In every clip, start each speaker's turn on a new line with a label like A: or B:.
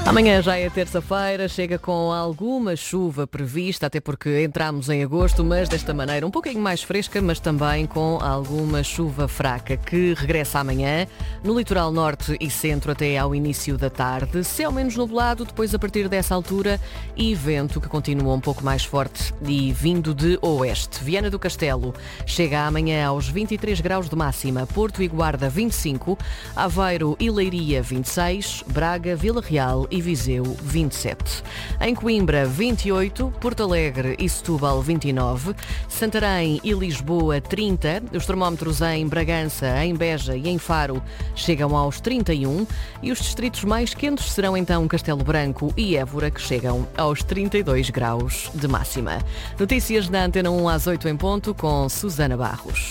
A: Amanhã já é terça-feira, chega com alguma chuva prevista, até porque entramos em agosto, mas desta maneira um pouquinho mais fresca, mas também com alguma chuva fraca, que regressa amanhã no litoral norte e centro até ao início da tarde. Céu menos nublado, depois a partir dessa altura, e vento que continua um pouco mais forte e vindo de oeste. Viana do Castelo chega amanhã aos 23 graus de máxima, Porto e Guarda 25, Aveiro e Leiria 26, Braga, Vila Real e Viseu 27. Em Coimbra 28, Porto Alegre e Setúbal 29, Santarém e Lisboa 30, os termómetros em Bragança, em Beja e em Faro chegam aos 31 e os distritos mais quentes serão então Castelo Branco e Évora, que chegam aos 32 graus de máxima. Notícias na Antena 1 às 8 em ponto com Susana Barros.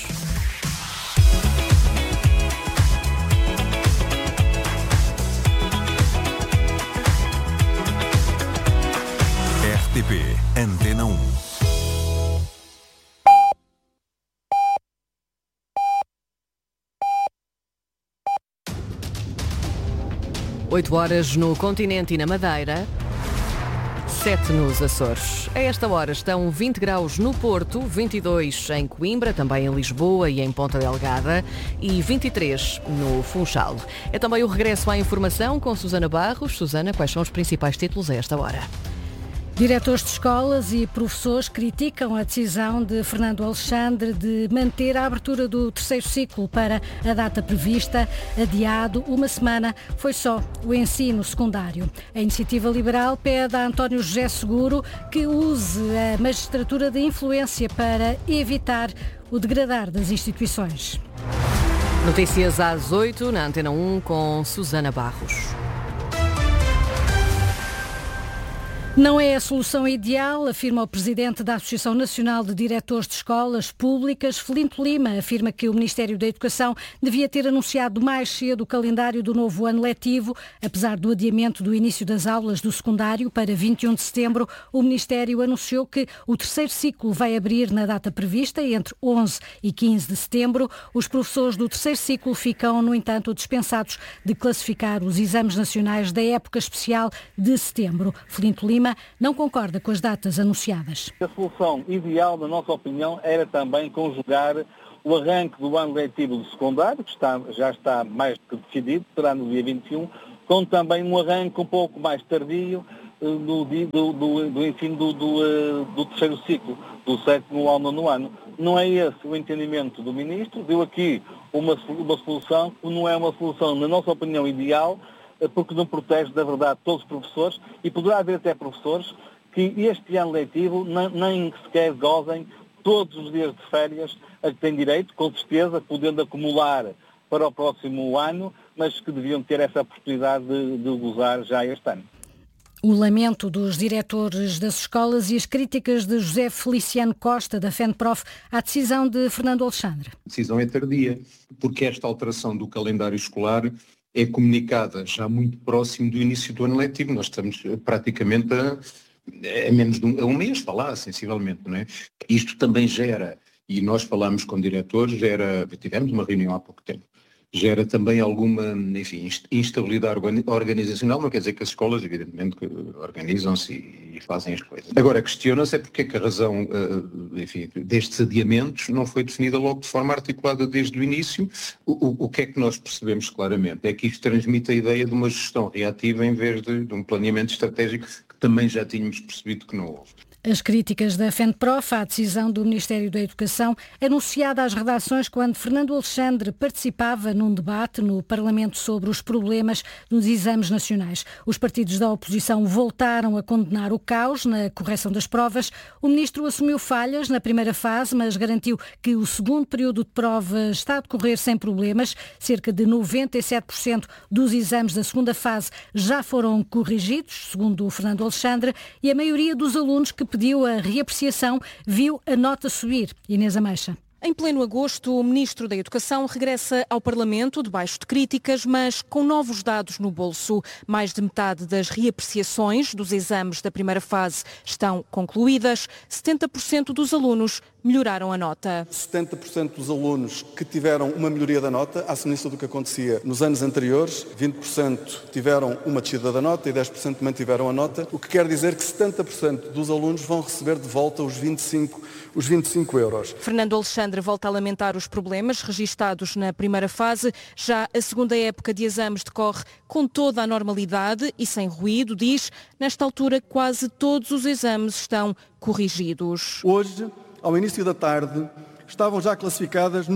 B: RTP Antena 1.
A: Oito horas no continente e na Madeira, 7 nos Açores. A esta hora estão 20 graus no Porto, 22 em Coimbra, também em Lisboa e em Ponta Delgada e 23 no Funchal. É também o regresso à informação com Susana Barros. Susana, quais são os principais títulos a esta hora?
C: Diretores de escolas e professores criticam a decisão de Fernando Alexandre de manter a abertura do terceiro ciclo para a data prevista, adiado uma semana. Foi só o ensino secundário. A Iniciativa Liberal pede a António José Seguro que use a magistratura de influência para evitar o degradar das instituições.
A: Notícias às 8 na Antena 1 com Susana Barros.
C: Não é a solução ideal, afirma o presidente da Associação Nacional de Diretores de Escolas Públicas, Felinto Lima. Afirma que o Ministério da Educação devia ter anunciado mais cedo o calendário do novo ano letivo. Apesar do adiamento do início das aulas do secundário para 21 de setembro, o Ministério anunciou que o terceiro ciclo vai abrir na data prevista, entre 11 e 15 de setembro. Os professores do terceiro ciclo ficam, no entanto, dispensados de classificar os exames nacionais da época especial de setembro. Felinto Lima não concorda com as datas anunciadas.
D: A solução ideal, na nossa opinião, era também conjugar o arranque do ano letivo do secundário, que já está mais que decidido, será no dia 21, com também um arranque um pouco mais tardio do ensino do terceiro ciclo, do sétimo ao nono ano. Não é esse o entendimento do Ministro, deu aqui uma solução que não é uma solução, na nossa opinião, ideal, porque não protege, da verdade, todos os professores, e poderá haver até professores que este ano letivo nem sequer gozem todos os dias de férias a que têm direito, com certeza, podendo acumular para o próximo ano, mas que deviam ter essa oportunidade de gozar já este ano.
C: O lamento dos diretores das escolas e as críticas de José Feliciano Costa, da FENPROF, à decisão de Fernando Alexandre.
E: A decisão é tardia, porque esta alteração do calendário escolar é comunicada já muito próximo do início do ano letivo. Nós estamos praticamente a menos de um mês, está lá, sensivelmente, não é? Isto também gera, e nós falámos com diretores, tivemos uma reunião há pouco tempo, gera também alguma, enfim, instabilidade organizacional. Não quer dizer que as escolas, evidentemente, organizam-se e fazem as coisas. Agora, questiona-se é porque é que a razão, enfim, destes adiamentos não foi definida logo de forma articulada desde o início. O que é que nós percebemos claramente? É que isto transmite a ideia de uma gestão reativa em vez de um planeamento estratégico, que também já tínhamos percebido que não houve.
C: As críticas da FENPROF à decisão do Ministério da Educação, anunciada às redações quando Fernando Alexandre participava num debate no Parlamento sobre os problemas dos exames nacionais. Os partidos da oposição voltaram a condenar o caos na correção das provas. O ministro assumiu falhas na primeira fase, mas garantiu que o segundo período de provas está a decorrer sem problemas. Cerca de 97% dos exames da segunda fase já foram corrigidos, segundo o Fernando Alexandre, e a maioria dos alunos que pediu a reapreciação viu a nota subir. Inês Ameixa.
F: Em pleno agosto, o Ministro da Educação regressa ao Parlamento debaixo de críticas, mas com novos dados no bolso. Mais de metade das reapreciações dos exames da primeira fase estão concluídas. 70% dos alunos melhoraram a nota.
B: 70% dos alunos que tiveram uma melhoria da nota, à semelhança do que acontecia nos anos anteriores, 20% tiveram uma descida da nota e 10% mantiveram a nota, o que quer dizer que 70% dos alunos vão receber de volta os 25 euros.
F: Fernando Alexandre volta a lamentar os problemas registados na primeira fase. Já a segunda época de exames decorre com toda a normalidade e sem ruído, diz. Nesta altura, quase todos os exames estão corrigidos.
B: Hoje, ao início da tarde, estavam já classificadas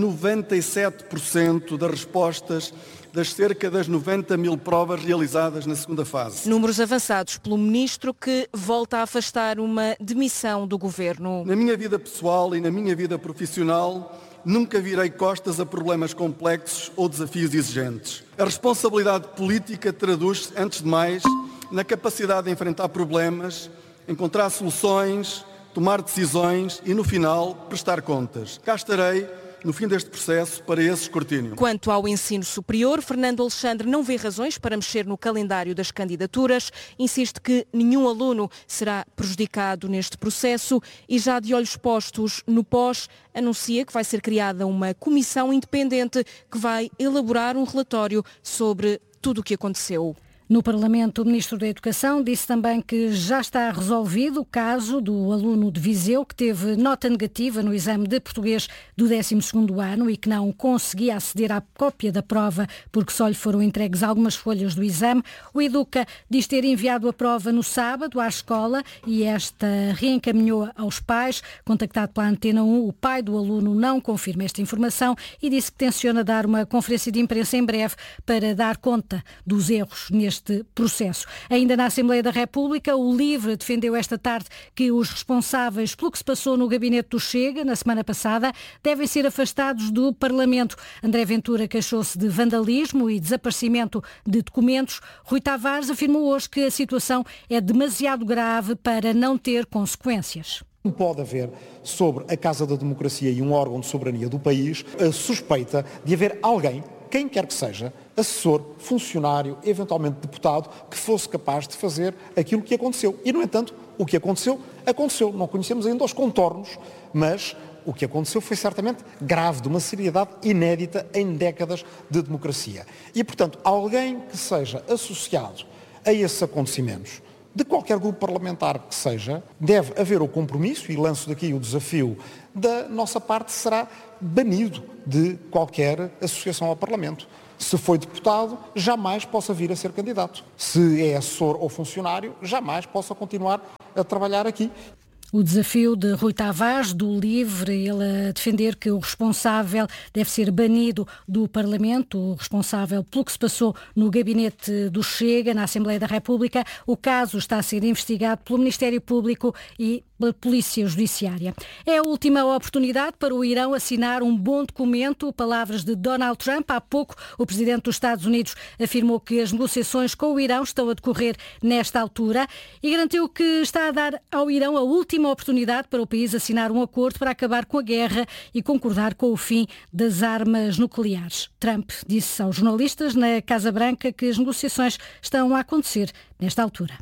B: 97% das respostas das cerca das 90 mil provas realizadas na segunda fase.
F: Números avançados pelo Ministro, que volta a afastar uma demissão do Governo.
B: Na minha vida pessoal e na minha vida profissional, nunca virei costas a problemas complexos ou desafios exigentes. A responsabilidade política traduz-se, antes de mais, na capacidade de enfrentar problemas, encontrar soluções, tomar decisões e, no final, prestar contas. Cá estarei no fim deste processo para esse escrutínio.
F: Quanto ao ensino superior, Fernando Alexandre não vê razões para mexer no calendário das candidaturas, insiste que nenhum aluno será prejudicado neste processo e, já de olhos postos no pós, anuncia que vai ser criada uma comissão independente que vai elaborar um relatório sobre tudo o que aconteceu.
C: No Parlamento, o Ministro da Educação disse também que já está resolvido o caso do aluno de Viseu que teve nota negativa no exame de português do 12º ano e que não conseguia aceder à cópia da prova porque só lhe foram entregues algumas folhas do exame. O Educa diz ter enviado a prova no sábado à escola e esta reencaminhou aos pais. Contactado pela Antena 1, o pai do aluno não confirma esta informação e disse que tenciona dar uma conferência de imprensa em breve para dar conta dos erros neste processo. Ainda na Assembleia da República, o LIVRE defendeu esta tarde que os responsáveis pelo que se passou no gabinete do Chega na semana passada devem ser afastados do Parlamento. André Ventura queixou-se de vandalismo e desaparecimento de documentos. Rui Tavares afirmou hoje que a situação é demasiado grave para não ter consequências.
G: Não pode haver sobre a Casa da Democracia e um órgão de soberania do país a suspeita de haver alguém, quem quer que seja, assessor, funcionário, eventualmente deputado, que fosse capaz de fazer aquilo que aconteceu. E, no entanto, o que aconteceu, aconteceu. Não conhecemos ainda os contornos, mas o que aconteceu foi certamente grave, de uma seriedade inédita em décadas de democracia. E, portanto, alguém que seja associado a esses acontecimentos, de qualquer grupo parlamentar que seja, deve haver o compromisso, e lanço daqui o desafio, da nossa parte será banido de qualquer associação ao Parlamento. Se foi deputado, jamais possa vir a ser candidato. Se é assessor ou funcionário, jamais possa continuar a trabalhar aqui.
C: O desafio de Rui Tavares, do LIVRE, ele a defender que o responsável deve ser banido do Parlamento, o responsável pelo que se passou no gabinete do Chega, na Assembleia da República. O caso está a ser investigado pelo Ministério Público e pela Polícia Judiciária. É a última oportunidade para o Irão assinar um bom documento. Palavras de Donald Trump. Há pouco, o presidente dos Estados Unidos afirmou que as negociações com o Irão estão a decorrer nesta altura e garantiu que está a dar ao Irão a última oportunidade para o país assinar um acordo para acabar com a guerra e concordar com o fim das armas nucleares. Trump disse aos jornalistas na Casa Branca que as negociações estão a acontecer nesta altura.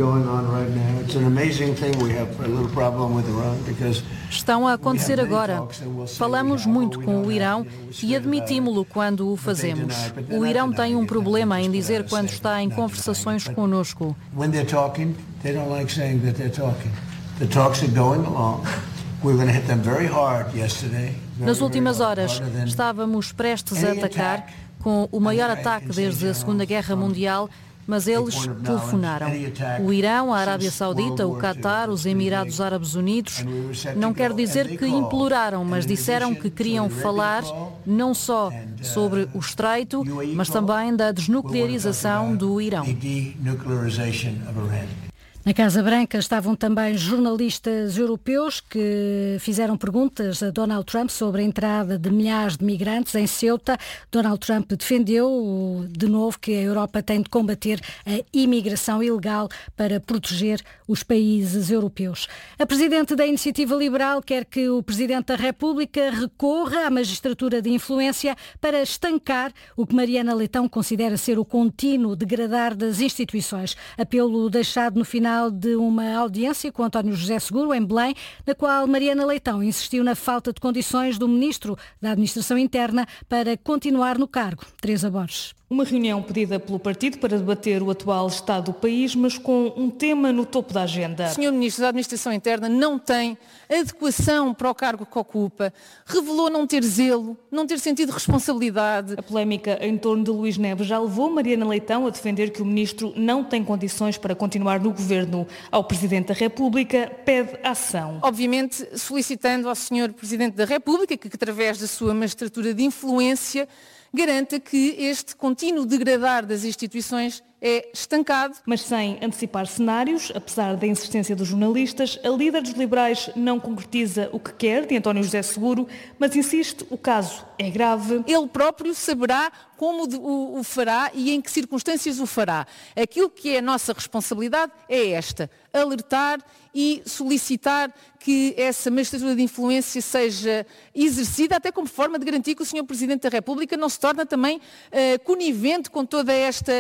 H: Estão a acontecer agora. Falamos muito com o Irão e admitimos-lo quando o fazemos. O Irão tem um problema em dizer quando está em conversações conosco. Nas últimas horas, estávamos prestes a atacar com o maior ataque desde a Segunda Guerra Mundial, mas eles telefonaram. O Irão, a Arábia Saudita, o Qatar, os Emirados Árabes Unidos, não quero dizer que imploraram, mas disseram que queriam falar não só sobre o Estreito, mas também da desnuclearização do Irão.
C: Na Casa Branca estavam também jornalistas europeus que fizeram perguntas a Donald Trump sobre a entrada de milhares de migrantes em Ceuta. Donald Trump defendeu de novo que a Europa tem de combater a imigração ilegal para proteger os países europeus. A presidente da Iniciativa Liberal quer que o Presidente da República recorra à magistratura de influência para estancar o que Mariana Leitão considera ser o contínuo degradar das instituições. Apelo deixado no final final de uma audiência com António José Seguro, em Belém, na qual Mariana Leitão insistiu na falta de condições do Ministro da Administração Interna para continuar no cargo. Teresa Borges.
I: Uma reunião pedida pelo partido para debater o atual estado do país, mas com um tema no topo da agenda.
J: O Sr. Ministro da Administração Interna não tem adequação para o cargo que ocupa, revelou não ter zelo, não ter sentido de responsabilidade.
I: A polémica em torno de Luís Neves já levou Mariana Leitão a defender que o Ministro não tem condições para continuar no governo. Ao Presidente da República pede ação.
J: Obviamente solicitando ao Sr. Presidente da República que através da sua magistratura de influência garanta que este contínuo degradar das instituições é estancado.
I: Mas sem antecipar cenários, apesar da insistência dos jornalistas, a líder dos liberais não concretiza o que quer de António José Seguro, mas insiste, o caso é grave.
J: Ele próprio saberá como o fará e em que circunstâncias o fará. Aquilo que é a nossa responsabilidade é esta: alertar e solicitar que essa magistratura de influência seja exercida, até como forma de garantir que o Sr. Presidente da República não se torna também conivente com todo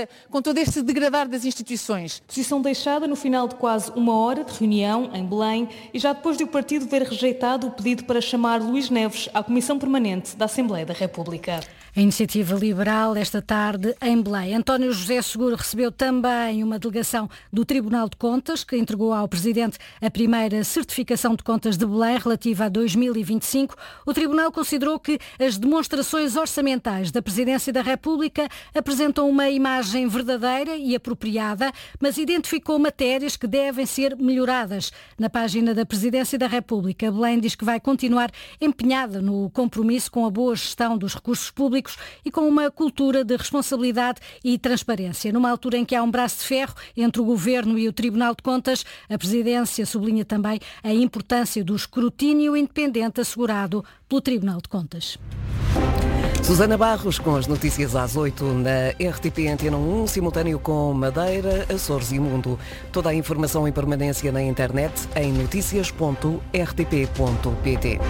J: este degradar das instituições.
I: Posição deixada no final de quase uma hora de reunião em Belém e já depois de o partido ver rejeitado o pedido para chamar Luís Neves à Comissão Permanente da Assembleia da República.
C: A Iniciativa Liberal, esta tarde, em Belém. António José Seguro recebeu também uma delegação do Tribunal de Contas, que entregou ao Presidente a primeira certificação de contas de Belém relativa a 2025. O Tribunal considerou que as demonstrações orçamentais da Presidência da República apresentam uma imagem verdadeira e apropriada, mas identificou matérias que devem ser melhoradas. Na página da Presidência da República, Belém diz que vai continuar empenhada no compromisso com a boa gestão dos recursos públicos e com uma cultura de responsabilidade e transparência. Numa altura em que há um braço de ferro entre o Governo e o Tribunal de Contas, a Presidência sublinha também a importância do escrutínio independente assegurado pelo Tribunal de Contas.
A: Susana Barros com as notícias às 8 na RTP Antena 1, simultâneo com Madeira, Açores e Mundo. Toda a informação em permanência na internet em noticias.rtp.pt.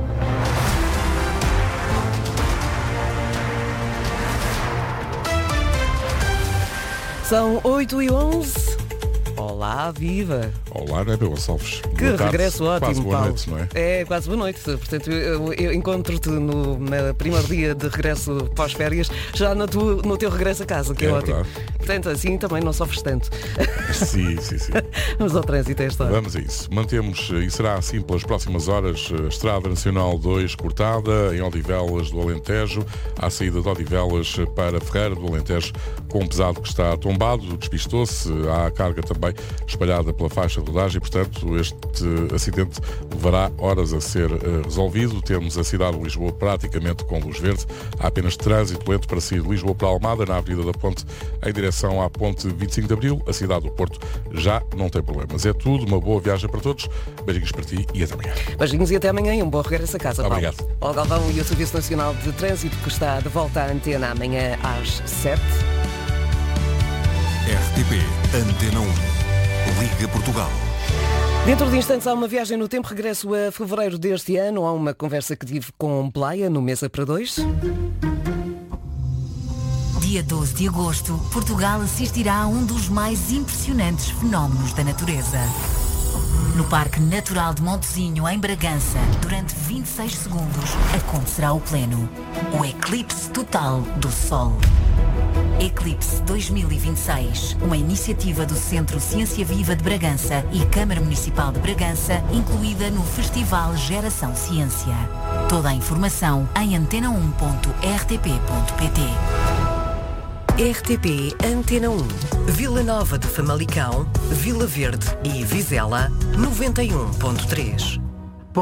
A: São 8h11. Olá, viva!
K: Olá, Ana Gonçalves.
A: Que regresso ótimo,
K: quase boa
A: Paulo.
K: Noite, não é?
A: É quase boa noite. Portanto, eu encontro-te no primeiro dia de regresso pós-férias, já no teu regresso a casa, que é ótimo.
K: Verdade.
A: Portanto, assim também não sofres tanto.
K: Sim.
A: Vamos ao trânsito a esta hora.
K: Vamos a isso. Mantemos, e será assim pelas próximas horas, a Estrada Nacional 2 cortada em Odivelas do Alentejo, à saída de Odivelas para Ferreira do Alentejo, com um pesado que está tombado, despistou-se. Há carga também espalhada pela faixa de rodagem, portanto este acidente levará horas a ser resolvido. Temos a cidade de Lisboa praticamente com luz verde. Há apenas trânsito lento para sair de Lisboa para Almada, na Avenida da Ponte, em direção à Ponte 25 de Abril. A cidade do Porto já não tem problemas. É tudo, uma boa viagem para todos. Beijinhos para ti e até amanhã.
A: Beijinhos e até amanhã e um bom regresso a casa, Paulo.
K: Obrigado.
A: Ao Galvão e o Serviço Nacional de Trânsito, que está de volta à antena amanhã às 7.
L: RTP Antena 1. Liga Portugal.
A: Dentro de instantes há uma viagem no tempo, regresso a fevereiro deste ano. Há uma conversa que tive com Playa no Mesa para Dois.
M: Dia 12 de agosto, Portugal assistirá a um dos mais impressionantes fenómenos da natureza. No Parque Natural de Montezinho, em Bragança, durante 26 segundos, acontecerá o pleno. O eclipse total do Sol. Eclipse 2026, uma iniciativa do Centro Ciência Viva de Bragança e Câmara Municipal de Bragança, incluída no Festival Geração Ciência. Toda a informação em antena1.rtp.pt.
N: RTP Antena 1, Vila Nova de Famalicão, Vila Verde e Vizela, 91.3.